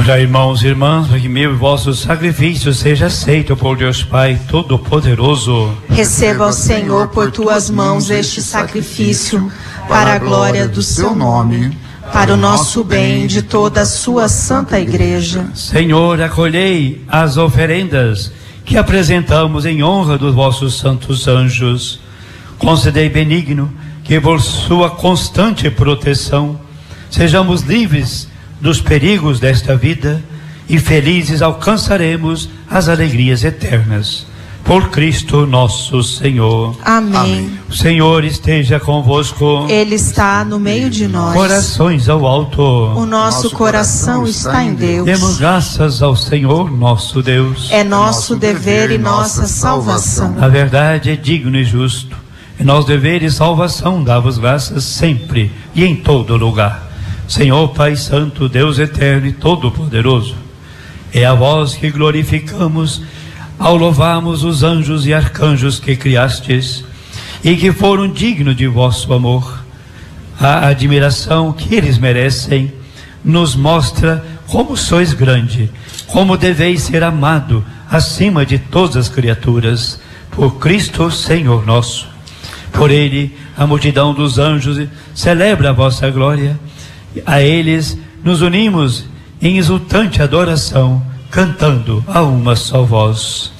Ora, irmãos e irmãs, que meu e vosso sacrifício seja aceito por Deus Pai Todo-Poderoso. Receba o Senhor por tuas mãos este sacrifício, para a glória do seu nome, para o nosso bem e de toda a sua santa Igreja. Senhor, acolhei as oferendas que apresentamos em honra dos vossos santos anjos. Concedei benigno que por sua constante proteção sejamos livres dos perigos desta vida e felizes alcançaremos as alegrias eternas. Por Cristo nosso Senhor. Amém. O Senhor esteja convosco. Ele está no meio de nós. Corações ao alto. O nosso coração está em Deus. Demos graças ao Senhor nosso Deus. É nosso dever e nossa salvação. A verdade é digno e justo. Em nosso dever e salvação dá-vos graças sempre e em todo lugar. Senhor Pai Santo, Deus eterno e todo-poderoso, é a vós que glorificamos ao louvarmos os anjos e arcanjos que criastes e que foram dignos de vosso amor. A admiração que eles merecem nos mostra como sois grande, como deveis ser amado acima de todas as criaturas, por Cristo Senhor nosso. Por ele, a multidão dos anjos celebra a vossa glória. A eles nos unimos em exultante adoração, cantando a uma só voz.